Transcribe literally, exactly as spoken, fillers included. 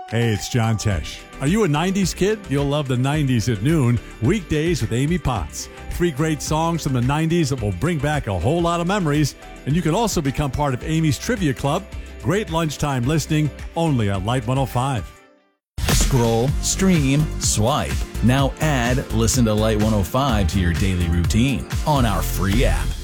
Hey, it's John Tesh. Are you a nineties kid? You'll love the nineties at noon, weekdays with Amy Potts. Three great songs from the nineties that will bring back a whole lot of memories. And you can also become part of Amy's Trivia Club. Great lunchtime listening, only on Light one oh five. Scroll, stream, swipe. Now add Listen to Light one oh five to your daily routine on our free app.